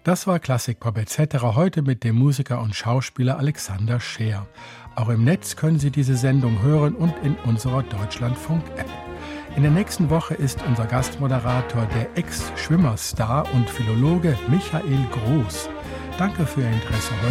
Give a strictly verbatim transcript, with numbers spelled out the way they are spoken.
Das war Klassikpop et cetera heute mit dem Musiker und Schauspieler Alexander Scheer. Auch im Netz können Sie diese Sendung hören und in unserer Deutschlandfunk-App. In der nächsten Woche ist unser Gastmoderator der Ex-Schwimmerstar und Philologe Michael Groß. Danke für Ihr Interesse heute.